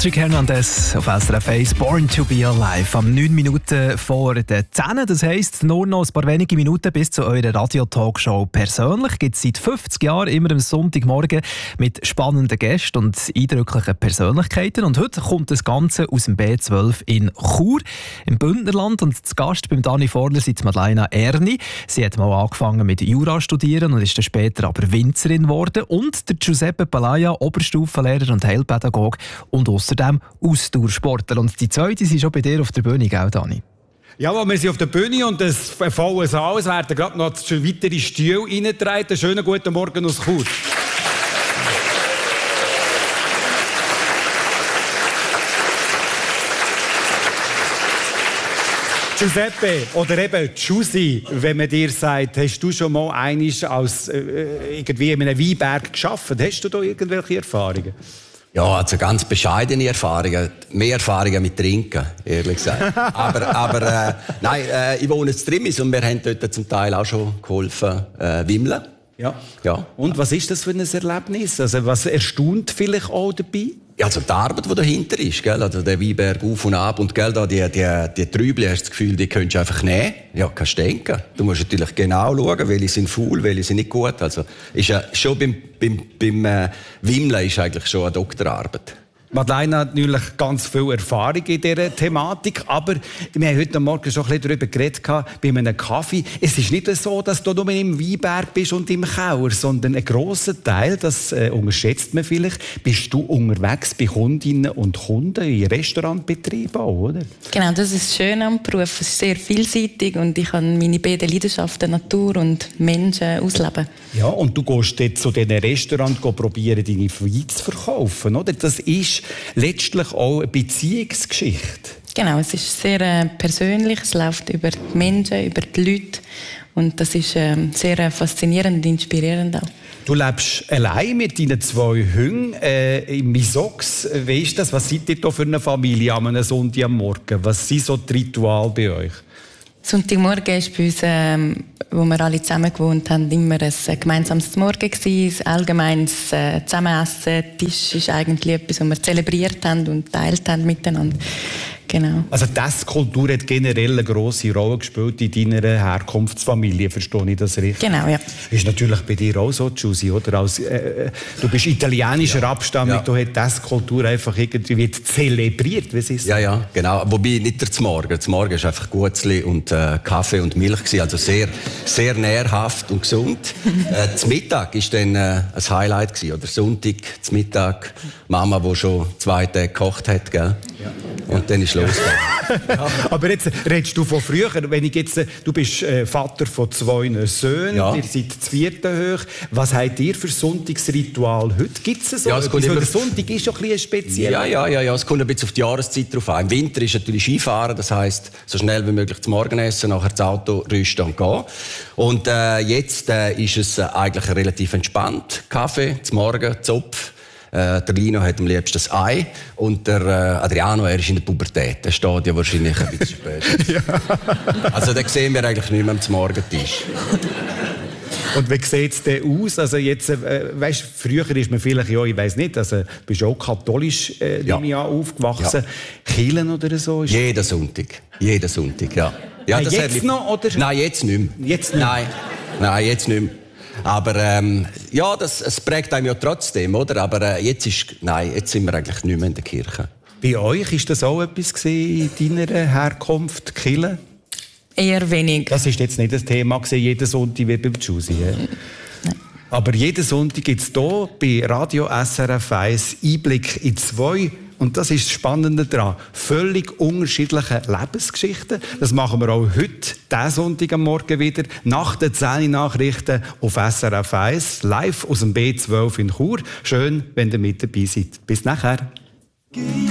Patrick Hernandez auf SRF 1, Born to be Alive. Am 9 Minuten vor den 10. Das heisst, nur noch ein paar wenige Minuten bis zu eurer Radio-Talkshow persönlich. Gibt es seit 50 Jahren immer am Sonntagmorgen mit spannenden Gästen und eindrücklichen Persönlichkeiten. Und heute kommt das Ganze aus dem B12 in Chur, im Bündnerland. Und zu Gast beim Dani Vorler sind Madeleine Erni. Sie hat mal angefangen mit Jura studieren und ist dann später aber Winzerin geworden. Und der Giuseppe Palaya, Oberstufenlehrer und Heilpädagoge und außerdem Ausdauersportler. Und die zweite sind schon bei dir auf der Bühne, gell, Dani? Ja, wir sind auf der Bühne und es vollen Saal. Es werden gerade noch weitere Stühle reingetragen. Schönen guten Morgen aus Chur. Giuseppe oder eben Giussi, wenn man dir sagt, hast du schon mal einmal als irgendwie in einem Weinberg gearbeitet? Hast du da irgendwelche Erfahrungen? Ja, also ganz bescheidene Erfahrungen. Mehr Erfahrungen mit Trinken, ehrlich gesagt. aber nein, ich wohne in Trimis und wir haben dort zum Teil auch schon geholfen, wimmeln. Ja. Und was ist das für ein Erlebnis? Also, was erstaunt vielleicht auch dabei? Ja, also die Arbeit, die dahinter ist, gell? Also der Weinberg auf und ab und gell, da die Trübel, hast du das Gefühl, die könntest du einfach nehmen. Ja, kannst du denken. Du musst natürlich genau schauen, welche sind faul, welche sind nicht gut. Also ist ja schon beim Wimmeln ist eigentlich schon eine Doktorarbeit. Madeleine hat natürlich ganz viel Erfahrung in dieser Thematik, aber wir haben heute Morgen schon ein bisschen darüber geredet, bei einem Kaffee. Es ist nicht so, dass du nur im Weinberg bist und im Keller, sondern ein grosser Teil, das unterschätzt man vielleicht, bist du unterwegs bei Kundinnen und Kunden in Restaurantbetrieben auch, oder? Genau, das ist schön am Beruf. Es ist sehr vielseitig und ich kann meine beiden Leidenschaften, Natur und Menschen, ausleben. Ja, und du gehst dort zu diesen Restaurants probieren, deine Weine zu verkaufen, oder? Das ist letztlich auch eine Beziehungsgeschichte. Genau, es ist sehr persönlich, es läuft über die Menschen, über die Leute und das ist sehr faszinierend und inspirierend auch. Du lebst allein mit deinen 2 Hunden im Misox. Wie ist das? Was seid ihr da für eine Familie an einem Sonntagmorgen? Was sind so die Rituale bei euch? Sonntagmorgen war bei uns, wo wir alle zusammen gewohnt haben, immer ein gemeinsames Morgen gewesen, ein allgemeines Zusammenessen. Tisch ist eigentlich etwas, was wir zelebriert haben und teilt haben miteinander. Genau. Also die Esskultur hat generell eine grosse Rolle gespielt in deiner Herkunftsfamilie, verstehe ich das richtig? Genau, ja. Ist natürlich bei dir auch so, Giussi, oder? Du bist italienischer Abstammung, du hast die Esskultur einfach irgendwie zelebriert, wie ist es? Ja, genau. Wobei nicht der Z'Morgen. Z'Morgen war einfach Gutzli und Kaffee und Milch gewesen, also sehr, sehr nährhaft und gesund. Zum Mittag war dann ein Highlight gewesen, oder? Sonntag, zum Mittag, Mama, die schon 2 Tage gekocht hat, gell? Ja. Und dann ist los. Ja. Aber jetzt redest du von früher. Wenn ich jetzt, du bist Vater von 2 Söhnen, ihr seid zu 4 hoch. Was habt ihr für Sonntagsritual heute? Gibt es so? Ja, der Sonntag ist schon ein bisschen speziell. Ja, es kommt ein bisschen auf die Jahreszeit drauf an. Im Winter ist natürlich Skifahren, das heisst, so schnell wie möglich zum Morgenessen, nachher das Auto rüsten und gehen. Und jetzt ist es eigentlich relativ entspannt. Kaffee, zum Morgen, Zopf. Der Lino hat am liebsten das Ei und der Adriano, er ist in der Pubertät. Der steht ja wahrscheinlich ein bisschen spät. Also den sehen wir eigentlich nicht mehr am Morgentisch. Und wie sieht es denn aus? Also jetzt, weißt, früher ist man vielleicht, ja, ich weiss nicht, also bist du auch katholisch aufgewachsen. Ja. Kirchen oder so? Jeden Sonntag, ja. Ja, das jetzt noch, oder? Nein, jetzt nicht mehr. Jetzt nicht mehr? Nein, jetzt nicht mehr. Aber es prägt einem ja trotzdem, oder? Aber jetzt sind wir eigentlich nicht mehr in der Kirche. Bei euch ist das auch etwas in deiner Herkunft, Kirche? Eher wenig. Das ist jetzt nicht das Thema jeden Sonntag wie beim Giussi. Nein. Aber jeden Sonntag gibt es hier bei Radio SRF 1 Einblick in 2. Und das ist das Spannende daran. Völlig unterschiedliche Lebensgeschichten. Das machen wir auch heute, diesen Sonntag am Morgen wieder, nach den 10 Nachrichten auf SRF 1, live aus dem B12 in Chur. Schön, wenn ihr mit dabei seid. Bis nachher.